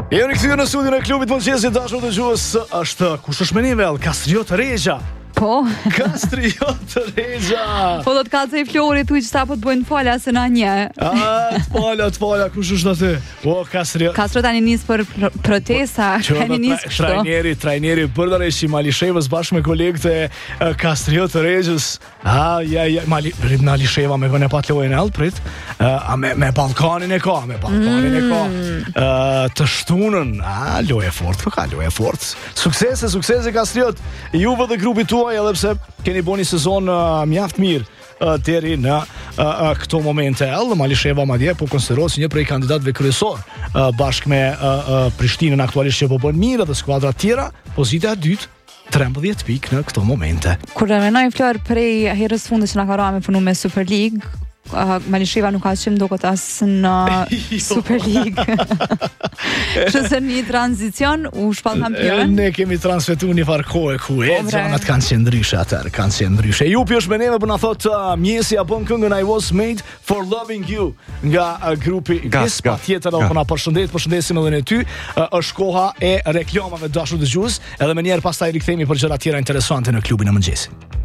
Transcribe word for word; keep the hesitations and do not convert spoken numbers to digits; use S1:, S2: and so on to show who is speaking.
S1: Jemi rikthyer në studion e klubit mëngjesit dashur dëgjues, është kush është me nivel Kastriot Regja.
S2: Po.
S1: Kastriot Regja.
S2: Po do të kallzoj Flori tu që sa po të bëjnë fala se na një.
S1: Ah, të fala, të fala, kush është aty? Po Kastriot.
S2: Kastriot tani nis për pro- protesta, tani nis kështu.
S1: Trajneri, trajneri Bërdaresh i Malishevës bashkë me kolegët e uh, Kastriot Regjës. Ah, ja, ja, Mali, prit në Alisheva me vënë pat lojën e altë, prit. Uh, a me, me Ballkanin e ka, me Ballkanin mm. e ka. Uh, të shtunën, ah, lojë fort, po ka lojë fort. Suksese, suksese Kastriot. Juve dhe grupi tuaj, edhe pse keni bën një sezon uh, mjaft mirë uh, deri në uh, uh, këto momente. Edhe Malisheva madje po konsiderohet si një prej kandidatëve kryesor uh, bashkë me uh, uh, Prishtinën aktualisht që po bën mirë dhe skuadra të tjera, pozita e dytë trembëdhjetë pikë në këto momente.
S2: Kur remendoj Flor prej herës fundit që na ka rënë me punu me Super League, uh, Malisheva nuk ka qenë duket as në Super League. Që se një tranzicion u shpall kampion.
S1: Ne kemi transmetuar një farë kohë ku e zonat kanë qenë ndryshe atëherë, kanë qenë ndryshe. Jupi është me neve për na thot uh, mjesi apo këngën I was made for loving you nga uh, grupi Gas, patjetër do të na përshëndet, përshëndesim edhe ne ty. Uh, është koha e reklamave dashur dëgjues, edhe më njëherë pastaj rikthehemi për gjëra tjera interesante në klubin e mëngjesit.